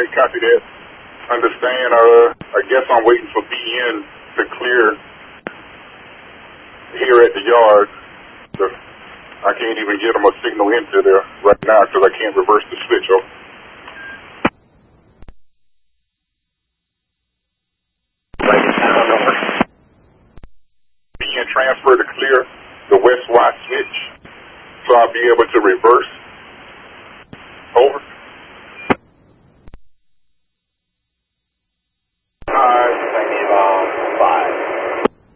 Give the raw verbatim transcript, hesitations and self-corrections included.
right, copy that. Understand, uh, I guess I'm waiting for B N to clear here at the yard. So I can't even get them a signal into there right now because I can't reverse the switch. Oh. B N transfer to clear the west Y switch, so I'll be able to reverse